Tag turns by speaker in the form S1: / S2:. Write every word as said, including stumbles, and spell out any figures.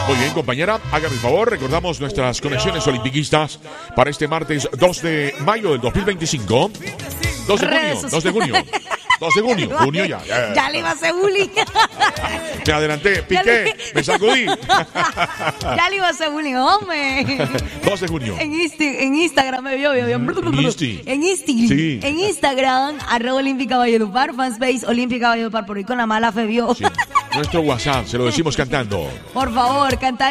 S1: Muy bien, compañera, hágame el favor. Recordamos nuestras conexiones olimpiquistas para este martes dos de mayo del dos mil veinticinco. dos de junio, dos de junio. dos de junio, junio ya.
S2: Ya, ya le iba a hacer bullying.
S1: Me adelanté, piqué, me sacudí.
S2: Ya le iba a hacer bullying, hombre.
S1: dos de junio.
S2: En, Insti- en Instagram me vio, vio, vio.
S1: Insti.
S2: En Insti.
S1: Sí.
S2: En Instagram, arroba Olímpica Valledupar, fanspace Olímpica Valledupar, por ahí con la mala fe vio.
S1: Sí. Nuestro WhatsApp, se lo decimos cantando.
S2: Por favor, canta